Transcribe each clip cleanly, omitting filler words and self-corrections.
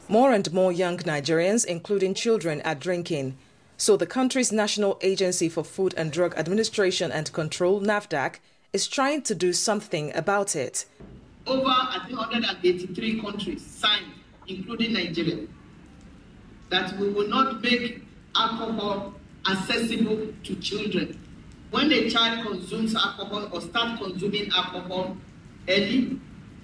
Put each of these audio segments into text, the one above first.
More and more young Nigerians, including children, are drinking. So the country's National Agency for Food and Drug Administration and Control, NAFDAC, is trying to do something about it. Over 183 countries signed, including Nigeria, that we will not make alcohol accessible to children. When a child consumes alcohol or starts consuming alcohol early,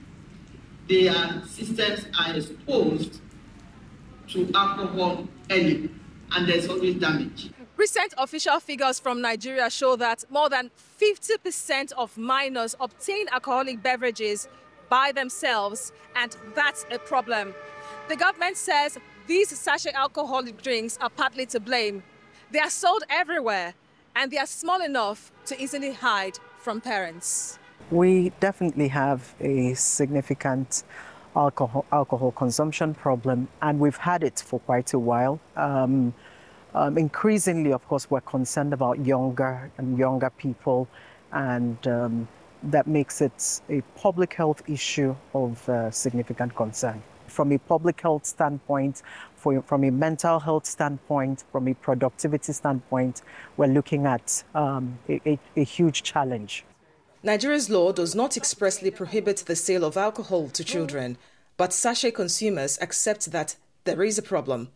their systems are exposed to alcohol early, and there's always damage. Recent official figures from Nigeria show that more than 50% of minors obtain alcoholic beverages by themselves, and that's a problem. The government says these sachet alcoholic drinks are partly to blame. They are sold everywhere, and they are small enough to easily hide from parents. We definitely have a significant alcohol consumption problem, and we've had it for quite a while. Increasingly, of course, we're concerned about younger people, and that makes it a public health issue of significant concern. From a public health standpoint, from a mental health standpoint, from a productivity standpoint, we're looking at a huge challenge. Nigeria's law does not expressly prohibit the sale of alcohol to children, but sachet consumers accept that there is a problem.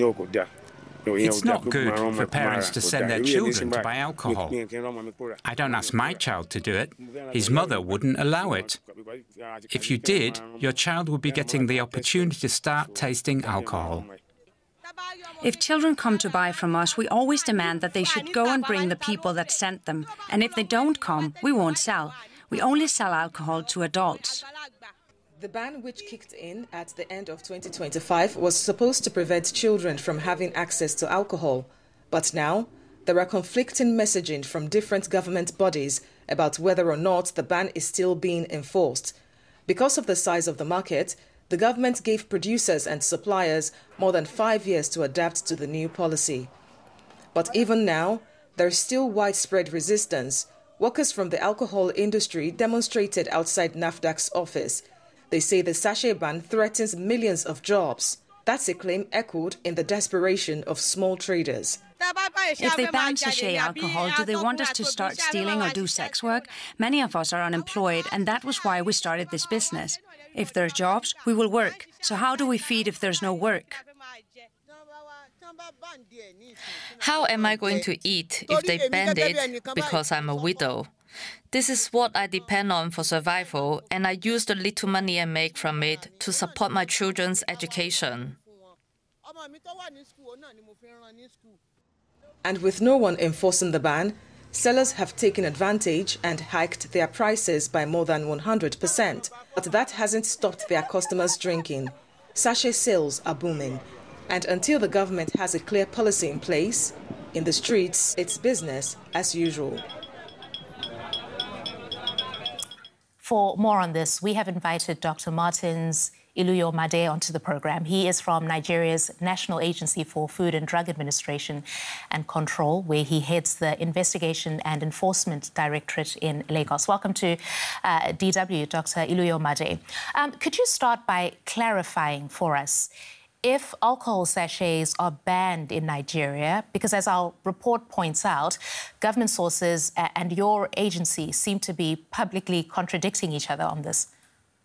It's not good for parents to send their children to buy alcohol. I don't ask my child to do it. His mother wouldn't allow it. If you did, your child would be getting the opportunity to start tasting alcohol. If children come to buy from us, we always demand that they should go and bring the people that sent them. And if they don't come, we won't sell. We only sell alcohol to adults. The ban, which kicked in at the end of 2025, was supposed to prevent children from having access to alcohol. But now, there are conflicting messaging from different government bodies about whether or not the ban is still being enforced. Because of the size of the market, the government gave producers and suppliers more than 5 years to adapt to the new policy. But even now, there is still widespread resistance. Workers from the alcohol industry demonstrated outside NAFDAC's office. They say the sachet ban threatens millions of jobs. That's a claim echoed in the desperation of small traders. If they ban sachet alcohol, do they want us to start stealing or do sex work? Many of us are unemployed, and that was why we started this business. If there are jobs, we will work. So how do we feed if there's no work? How am I going to eat if they ban it because I'm a widow? This is what I depend on for survival, and I use the little money I make from it to support my children's education. And with no one enforcing the ban, sellers have taken advantage and hiked their prices by more than 100%. But that hasn't stopped their customers drinking. Sachet sales are booming. And until the government has a clear policy in place, in the streets, it's business as usual. For more on this, we have invited Dr. Martins Iluyomade onto the program. He is from Nigeria's National Agency for Food and Drug Administration and Control, where he heads the Investigation and Enforcement Directorate in Lagos. Welcome to DW, Dr. Iluyomade. Could you start by clarifying for us if alcohol sachets are banned in Nigeria, because as our report points out, government sources and your agency seem to be publicly contradicting each other on this?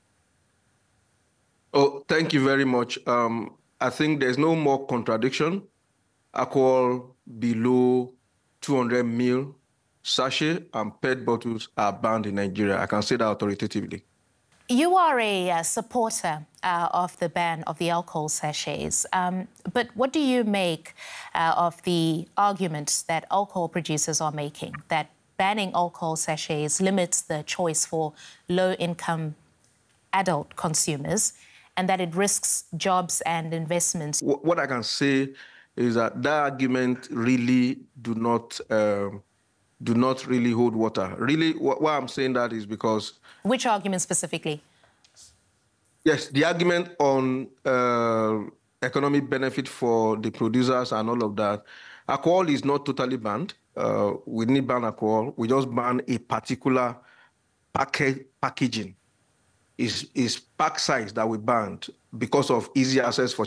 Oh, thank you very much. I think there's no more contradiction. Alcohol below 200 ml sachet and PET bottles are banned in Nigeria. I can say that authoritatively. You are a supporter of the ban of the alcohol sachets, but what do you make of the arguments that alcohol producers are making, that banning alcohol sachets limits the choice for low-income adult consumers and that it risks jobs and investments? What I can say is that argument really do not really hold water. Really, why I'm saying that is because... Which argument specifically? Yes, the argument on economic benefit for the producers and all of that. Alcohol is not totally banned. We didn't ban alcohol. We just ban a particular packaging. Is pack size that we banned because of easy access for